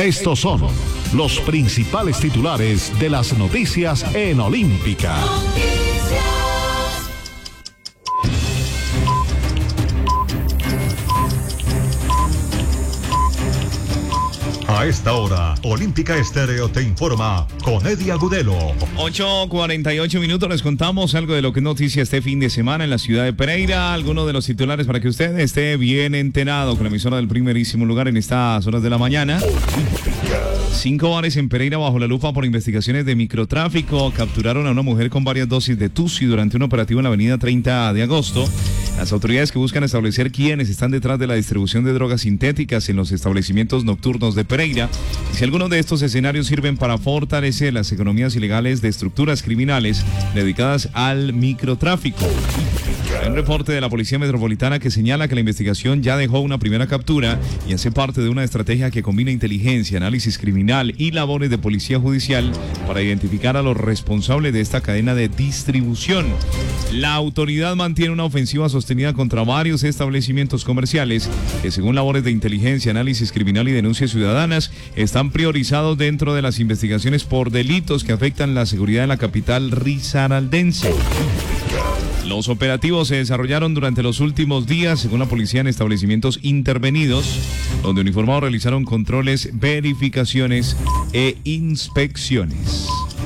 Estos son los principales titulares de las noticias en Olímpica. A esta hora, Olímpica Estéreo te informa con Eddie Agudelo. 8:48 minutos, les contamos algo de lo que es noticia este fin de semana en la ciudad de Pereira. Algunos de los titulares para que usted esté bien enterado con la emisora del primerísimo lugar en estas horas de la mañana. 5 bares en Pereira bajo la lupa por investigaciones de microtráfico. Capturaron a una mujer con varias dosis de tusi durante un operativo en la avenida 30 de agosto. Las autoridades que buscan establecer quiénes están detrás de la distribución de drogas sintéticas en los establecimientos nocturnos de Pereira y si algunos de estos escenarios sirven para fortalecer las economías ilegales de estructuras criminales dedicadas al microtráfico. Hay un reporte de la Policía Metropolitana que señala que la investigación ya dejó una primera captura y hace parte de una estrategia que combina inteligencia, análisis criminal y labores de policía judicial para identificar a los responsables de esta cadena de distribución. La autoridad mantiene una ofensiva sostenida contra varios establecimientos comerciales que, según labores de inteligencia, análisis criminal y denuncias ciudadanas, están priorizados dentro de las investigaciones por delitos que afectan la seguridad de la capital risaraldense. Los operativos se desarrollaron durante los últimos días, según la policía, en establecimientos intervenidos, donde uniformados realizaron controles, verificaciones e inspecciones.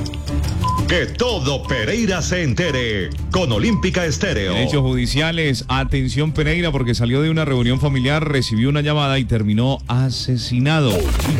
Que todo Pereira se entere con Olímpica Estéreo. En hechos judiciales, atención Pereira, porque salió de una reunión familiar, recibió una llamada y terminó asesinado.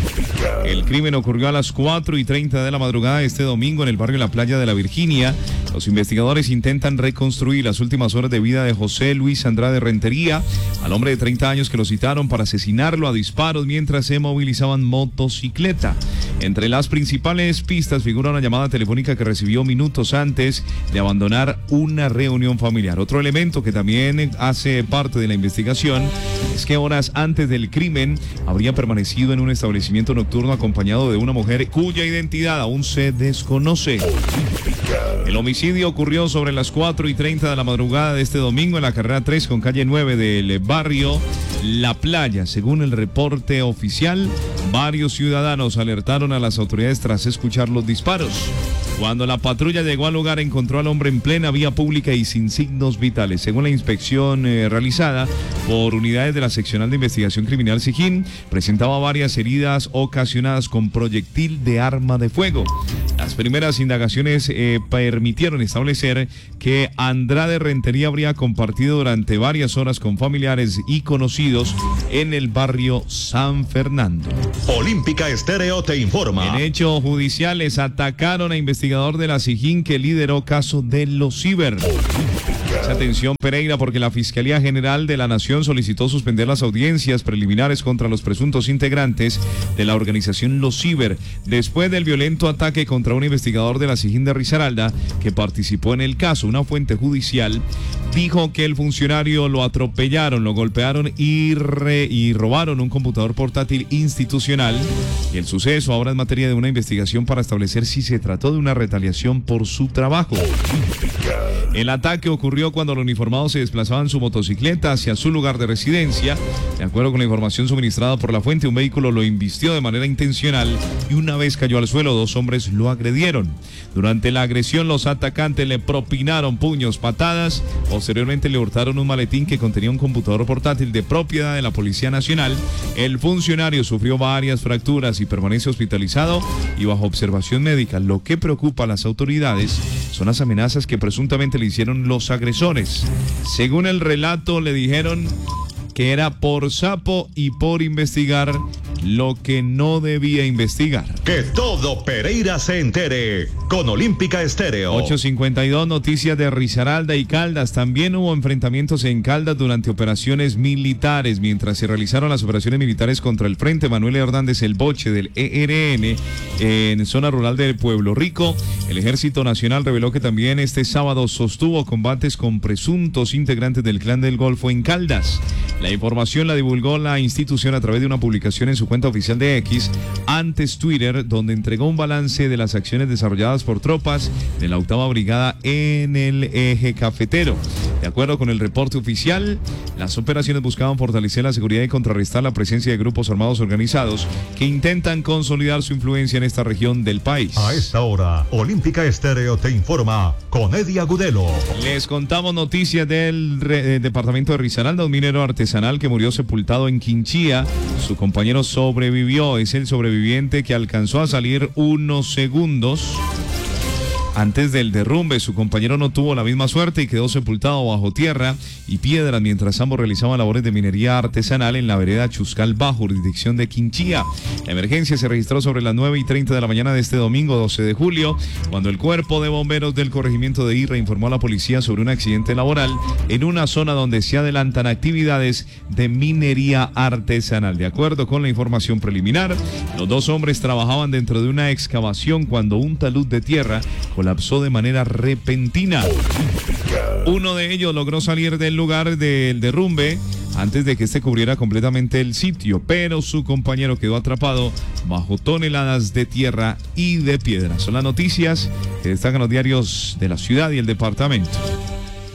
El crimen ocurrió a las 4:30 de la madrugada este domingo en el barrio La Playa de la Virginia. Los investigadores intentan reconstruir las últimas horas de vida de José Luis Andrade Rentería, al hombre de 30 años que lo citaron para asesinarlo a disparos mientras se movilizaban motocicleta. Entre las principales pistas figura una llamada telefónica que recibió minutos antes de abandonar una reunión familiar. Otro elemento que también hace parte de la investigación es que horas antes del crimen habría permanecido en un establecimiento nocturno acompañado de una mujer cuya identidad aún se desconoce. El homicidio ocurrió sobre las 4:30 de la madrugada de este domingo en la carrera 3 con calle 9 del barrio La Playa. Según el reporte oficial, varios ciudadanos alertaron a las autoridades tras escuchar los disparos. Cuando la patrulla llegó al lugar, encontró al hombre en plena vía pública y sin signos vitales. Según la inspección realizada por unidades de la Seccional de Investigación Criminal Sijín, presentaba varias heridas ocasionadas con proyectil de arma de fuego. Las primeras indagaciones permitieron establecer que Andrade Rentería habría compartido durante varias horas con familiares y conocidos en el barrio San Fernando. Olímpica Estéreo te informa. En hechos judiciales, atacaron a investigador de la Sijín que lideró caso de los ciber. Atención Pereira, porque la Fiscalía General de la Nación solicitó suspender las audiencias preliminares contra los presuntos integrantes de la organización Los Ciber después del violento ataque contra un investigador de la Sijín de Risaralda que participó en el caso. Una fuente judicial dijo que el funcionario lo atropellaron, lo golpearon y robaron un computador portátil institucional. Y el suceso ahora es materia de una investigación para establecer si se trató de una retaliación por su trabajo. El ataque ocurrió cuando los uniformados se desplazaban en su motocicleta hacia su lugar de residencia. De acuerdo con la información suministrada por la fuente, un vehículo lo embistió de manera intencional y una vez cayó al suelo, 2 hombres lo agredieron. Durante la agresión, los atacantes le propinaron puños, patadas. Posteriormente le hurtaron un maletín que contenía un computador portátil de propiedad de la Policía Nacional. El funcionario sufrió varias fracturas y permanece hospitalizado y bajo observación médica. Lo que preocupa a las autoridades son las amenazas que presuntamente le hicieron los agresores. Según el relato, le dijeron que era por sapo y por investigar lo que no debía investigar. Que todo Pereira se entere con Olímpica Estéreo. 8:52, noticias de Risaralda y Caldas. También hubo enfrentamientos en Caldas durante operaciones militares. Mientras se realizaron las operaciones militares contra el Frente Manuel Hernández El Boche del ERN en zona rural de Pueblo Rico, el Ejército Nacional reveló que también este sábado sostuvo combates con presuntos integrantes del Clan del Golfo en Caldas. La información la divulgó la institución a través de una publicación en su cuenta oficial de X, antes Twitter, donde entregó un balance de las acciones desarrolladas por tropas de la 8ª Brigada en el eje cafetero. De De acuerdo con el reporte oficial, las operaciones buscaban fortalecer la seguridad y contrarrestar la presencia de grupos armados organizados que intentan consolidar su influencia en esta región del país. A esta hora, Olímpica Estéreo te informa con Eddie Agudelo. Les contamos noticias del departamento de Risaralda, un minero artesanal que murió sepultado en Quinchía. Su compañero sobrevivió, es el sobreviviente que alcanzó a salir unos segundos antes del derrumbe. Su compañero no tuvo la misma suerte y quedó sepultado bajo tierra y piedras mientras ambos realizaban labores de minería artesanal en la vereda Chuscal Bajo, jurisdicción de Quinchía. La emergencia se registró sobre las 9:30 de la mañana de este domingo 12 de julio, cuando el cuerpo de bomberos del corregimiento de Irra informó a la policía sobre un accidente laboral en una zona donde se adelantan actividades de minería artesanal. De acuerdo con la información preliminar, los dos hombres trabajaban dentro de una excavación cuando un talud de tierra colapsó de manera repentina. Uno de ellos logró salir del lugar del derrumbe antes de que este cubriera completamente el sitio, pero su compañero quedó atrapado bajo toneladas de tierra y de piedra. Son las noticias que destacan los diarios de la ciudad y el departamento.